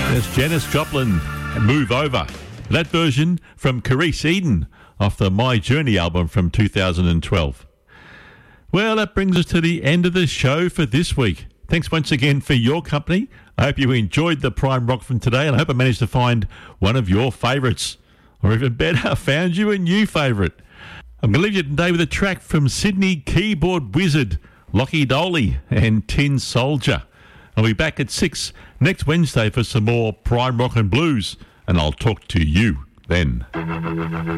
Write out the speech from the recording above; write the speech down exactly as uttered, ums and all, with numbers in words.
That's Janis Joplin, Move Over. That version from Carice Eden off the My Journey album from two thousand twelve. Well, that brings us to the end of the show for this week. Thanks once again for your company. I hope you enjoyed the Prime Rock from today, and I hope I managed to find one of your favourites. Or even better, found you a new favourite. I'm going to leave you today with a track from Sydney keyboard wizard Lockie Doley and Tin Soldier. I'll be back at six next Wednesday for some more Prime Rock and Blues, and I'll talk to you then.